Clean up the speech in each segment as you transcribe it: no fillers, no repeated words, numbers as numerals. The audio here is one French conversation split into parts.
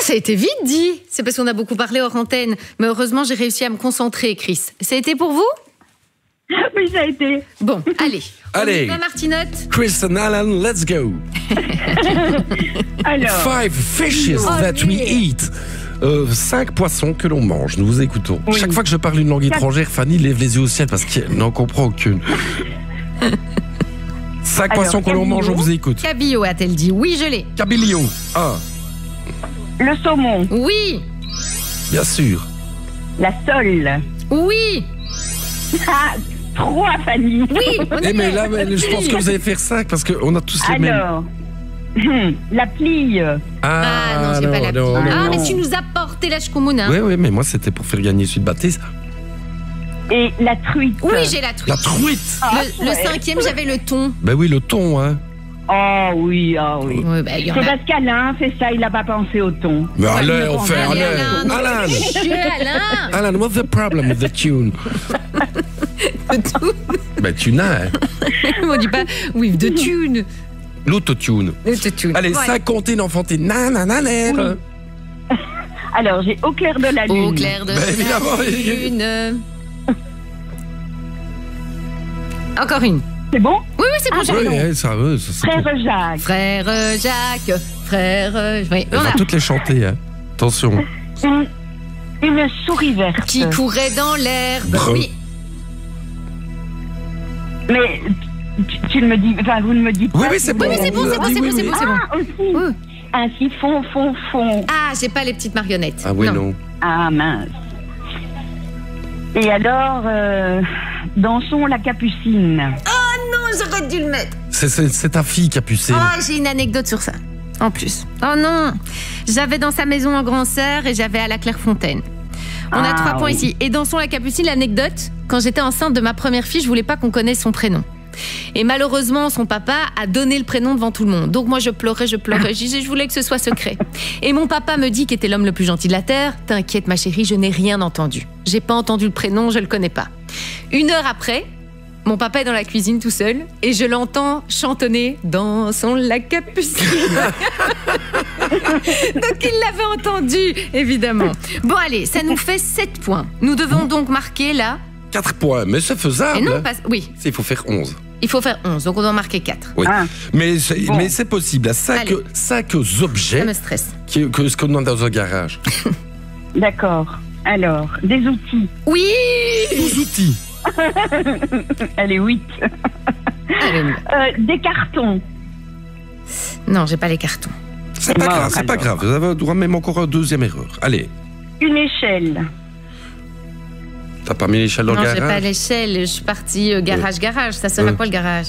Ça a été vite dit. C'est parce qu'on a beaucoup parlé hors antenne. Mais heureusement, j'ai réussi à me concentrer, Chris. Ça a été pour vous? Oui, ça a été. Bon, allez. Allez. On y va, Martinotte. Chris and Alan, let's go. Alors, 5 fishes that we eat. 5 poissons que l'on mange. Nous vous écoutons. Oui. Chaque fois que je parle une langue étrangère, Fanny lève les yeux au ciel parce qu'elle n'en comprend aucune. 5 Alors, poissons que l'on mange, on vous écoute. Cabillaud, a-t-elle dit? Oui, je l'ai. Cabillaud, 1, le saumon, Oui. bien sûr. la sole. Oui. Ah, 3, Fanny. Oui. On y Mais est. là, je pense que vous allez faire 5 parce qu'on a tous les mêmes. Alors, la plie. Ah non, j'ai pas la non, petite. non, Ah, non. mais tu nous as porté la choumouna. Oui, mais moi c'était pour faire gagner celui de Baptiste. Et la truite. Oui, j'ai la truite. La truite. Le ouais. 5e, j'avais le thon. Ben oui, le thon, hein. Oh oui, ah oui. Ouais, bah, il y en C'est a. parce qu'Alain fait ça, il n'a pas pensé au thon. Mais Ouais, allez, on mais fait, allez, allez. Alan, Monsieur Alain. Alan, what's the problem with the tune? Ben, tune, hein. On dit pas with the tune. L'autotune. The tune. Allez, Ouais. 5 comptines enfantines. Nananananer. Alors, j'ai au clair de la lune. Au clair de Ben, évidemment, la lune. Encore une. C'est bon? Oui, c'est bon, j'ai Oui, raison. ça veut. Ça, Frère Jacques. Frère Jacques, frère. Oui, on on va a. toutes les chanter, hein. Attention. Une souris verte. Qui courait dans l'herbe. Breu. Oui. Mais tu ne me dis, enfin, vous ne me dites pas. Oui, c'est bon. Oui, c'est bon, c'est bon, c'est bon, c'est bon, c'est bon. Ah, aussi. Oui. Un siphon, fond. Ah, j'ai pas les petites marionnettes. Ah oui, non. Ah, mince. Et alors, dansons la capucine. Non, j'aurais dû le mettre. C'est ta fille qui a pucé. Oh, j'ai une anecdote sur ça. En plus. Oh non. J'avais dans sa maison un grand cerf et j'avais à la Clairefontaine. On a 3 points oui. ici. Et dans son la capucine, l'anecdote, quand j'étais enceinte de ma première fille, je voulais pas qu'on connaisse son prénom. Et malheureusement, son papa a donné le prénom devant tout le monde. Donc moi, je pleurais. Je disais, je voulais que ce soit secret. Et mon papa me dit, qui était l'homme le plus gentil de la Terre, « T'inquiète, ma chérie, je n'ai rien entendu. J'ai pas entendu le prénom, je le connais pas. » 1 heure après, mon papa est dans la cuisine tout seul et je l'entends chantonner « Dansons la capucine ». Donc il l'avait entendu, évidemment. Bon allez, ça nous fait 7 points. Nous devons donc marquer là... 4 points, mais c'est faisable. Et non, hein. pas... Oui, Il faut faire 11. il faut faire 11, donc on doit marquer 4. Oui. Ah. Mais Bon. c'est possible. À 5 Allez. objets Ça me stresse. que ce qu'on a dans un garage. D'accord. Alors, des outils. Oui. 12 outils. Elle est 8. Allez. Des cartons. Non, j'ai pas les cartons. C'est pas Mort, grave, c'est pas alors. grave. Vous avez le droit même encore à 2e erreur. Allez. Une échelle. T'as pas mis l'échelle dans Non, le j'ai pas garage? l'échelle. Je suis partie garage. Ça sert à quoi le garage?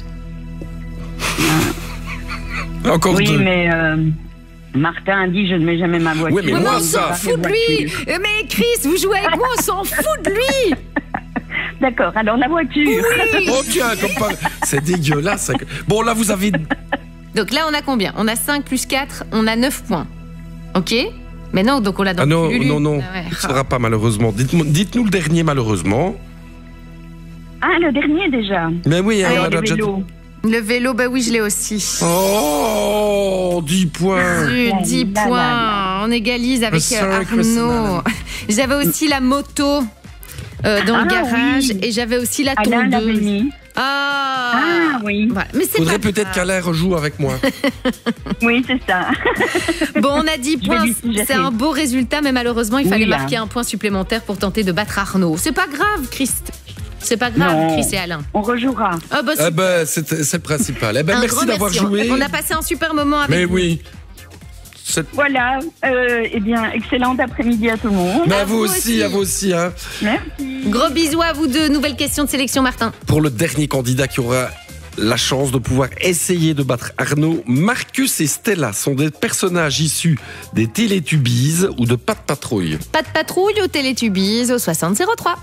Encore Oui, 2. mais Martin a dit je ne mets jamais ma voiture. Oui, mais Mais moi, on ça. s'en fout de lui. Mais Chris, vous jouez avec moi, on s'en fout de lui. D'accord, alors la voiture. Oh tiens, comme pas... C'est dégueulasse. Bon, là, vous avez... Donc là, on a combien? On a 5 plus 4, on a 9 points. Ok? Mais non, donc on l'a dans Ah non, le Lulu. non. Ah ouais. Ça sera pas, malheureusement. Dites-nous le dernier, malheureusement. Ah, le dernier déjà. Mais oui, Alors, on le a déjà... vélo. Le vélo, bah oui, je l'ai aussi. Oh, 10 points. 10 là, là, points. On égalise avec Sorry, Chris Arnaud. J'avais aussi la moto dans le garage oui. et j'avais aussi la Alain l'avait tondeuse. mis. Ah oui. Voilà. Mais c'est Faudrait pas peut-être grave. qu'Alain rejoue avec moi. Oui, c'est ça. Bon, on a 10 Je vais points. lui suggérer. C'est un beau résultat, mais malheureusement, il fallait Oui, là. marquer un point supplémentaire pour tenter de battre Arnaud. C'est pas grave, Christ. C'est pas grave, Non. Chris et Alain. On rejouera. Ah bah, Eh ben, c'est le principal. Eh ben, un merci grand d'avoir merci. joué. On a passé un super moment avec Mais vous. oui. Voilà. Eh bien, excellent après-midi à tout le monde. Mais à vous vous aussi. aussi, à vous aussi. Hein. Merci. Gros bisous à vous deux. Nouvelle question de sélection, Martin. Pour le dernier candidat qui aura la chance de pouvoir essayer de battre Arnaud, Marcus et Stella sont des personnages issus des Télétubies ou de Pat' Patrouille. Pas de patrouille au Télétubies au 6003.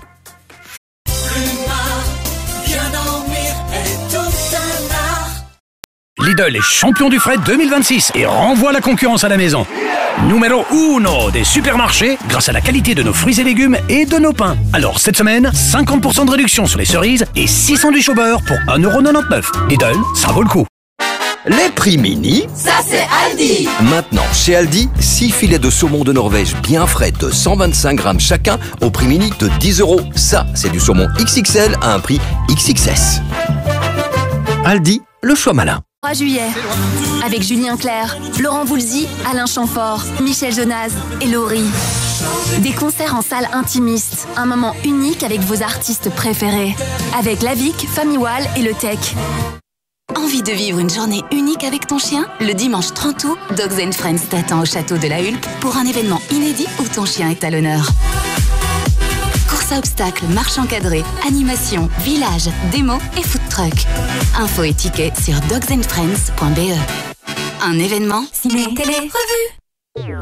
Lidl est champion du fret 2026 et renvoie la concurrence à la maison. Numéro 1 des supermarchés grâce à la qualité de nos fruits et légumes et de nos pains. Alors cette semaine, 50% de réduction sur les cerises et 6 sandwichs au beurre pour 1,99 €. Lidl, ça vaut le coup. Les prix mini, ça c'est Aldi. Maintenant, chez Aldi, 6 filets de saumon de Norvège bien frais de 125 grammes chacun au prix mini de 10 €. Ça, c'est du saumon XXL à un prix XXS. Aldi, le choix malin. 3 juillet, avec Julien Clerc, Laurent Voulzy, Alain Chamfort, Michel Jonas et Laurie. Des concerts en salle intimiste, un moment unique avec vos artistes préférés. Avec Lavic, Famille Wall et Le Tech. Envie de vivre une journée unique avec ton chien? Le dimanche 30 août, Dogs & Friends t'attend au château de la Hulpe pour un événement inédit où ton chien est à l'honneur. Course à obstacles, marche encadrée, animation, village, démo et food truck. Infos et tickets sur dogsandfriends.be. Un événement ciné, télé, revue.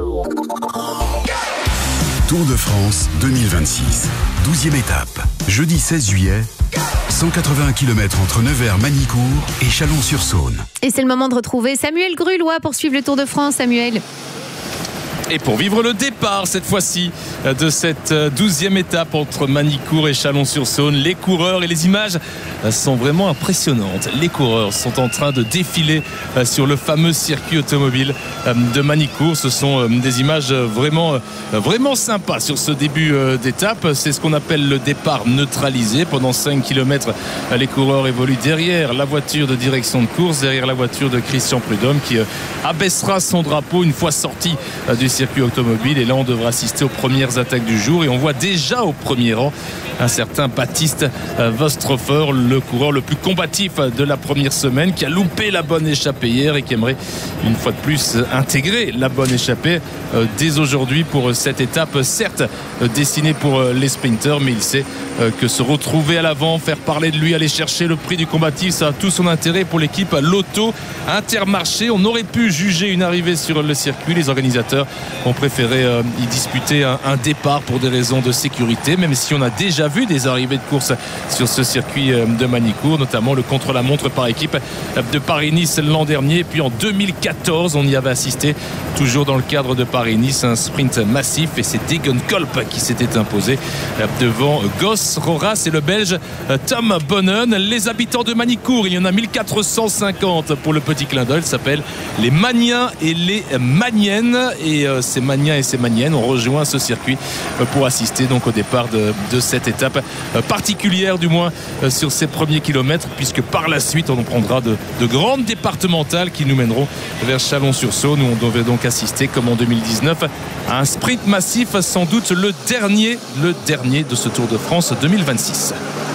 Tour de France 2026, 12e étape, jeudi 16 juillet, 181 km entre Nevers-Manicourt et Chalon-sur-Saône. Et c'est le moment de retrouver Samuel Grulois pour suivre le Tour de France. Samuel. Et pour vivre le départ, cette fois-ci, de cette 12e étape entre Manicourt et Chalon-sur-Saône, les coureurs et les images sont vraiment impressionnantes. Les coureurs sont en train de défiler sur le fameux circuit automobile de Manicourt. Ce sont des images vraiment sympas sur ce début d'étape. C'est ce qu'on appelle le départ neutralisé. Pendant 5 km, les coureurs évoluent derrière la voiture de direction de course, derrière la voiture de Christian Prudhomme qui abaissera son drapeau une fois sorti du circuit automobile. Et là, on devra assister aux premières attaques du jour. Et on voit déjà au premier rang un certain Baptiste Vostrofer, le coureur le plus combatif de la première semaine, qui a loupé la bonne échappée hier et qui aimerait une fois de plus intégrer la bonne échappée dès aujourd'hui pour cette étape, certes destinée pour les sprinters, mais il sait que se retrouver à l'avant, faire parler de lui, aller chercher le prix du combatif, ça a tout son intérêt pour l'équipe Lotto Intermarché. On aurait pu juger une arrivée sur le circuit. Les organisateurs ont préféré y disputer un départ pour des raisons de sécurité, même si on a déjà vu des arrivées de course sur ce circuit de Manicourt, notamment le contre-la-montre par équipe de Paris-Nice l'an dernier. Et puis en 2014, on y avait assisté, toujours dans le cadre de Paris-Nice, un sprint massif, et c'est Degenkolb qui s'était imposé devant Goss Roras et le Belge Tom Bonnen. Les habitants de Manicourt, il y en a 1450 pour le petit clin d'œil, s'appelle les Maniens et les Maniennes, et ces Maniens et ces Maniennes ont rejoint ce circuit pour assister donc au départ de cette étape particulière, du moins sur ces premiers kilomètres, puisque par la suite on prendra de grandes départementales qui nous mèneront vers Chalon-sur-Saône, où on devait donc assister, comme en 2019, à un sprint massif, sans doute le dernier de ce Tour de France 2026.